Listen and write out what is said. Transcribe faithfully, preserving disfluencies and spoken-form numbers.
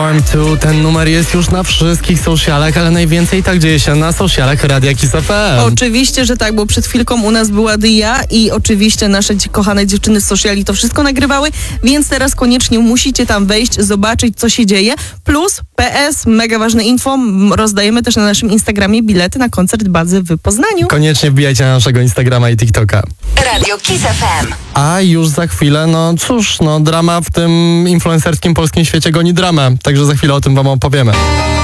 Tu ten numer jest już na wszystkich socialach, ale najwięcej tak dzieje się na socialach Radia Kiss F M. Oczywiście, że tak, bo przed chwilką u nas była Dia i oczywiście nasze dzi- kochane dziewczyny z sociali to wszystko nagrywały, więc teraz koniecznie musicie tam wejść, zobaczyć, co się dzieje. Plus P S, mega ważne info, m, rozdajemy też na naszym Instagramie bilety na koncert Bazy w Poznaniu. Koniecznie wbijajcie na naszego Instagrama i TikToka. Radio Kiss F M. A już za chwilę, no cóż, no drama w tym influencerskim polskim świecie goni dramę, także za chwilę o tym wam opowiemy.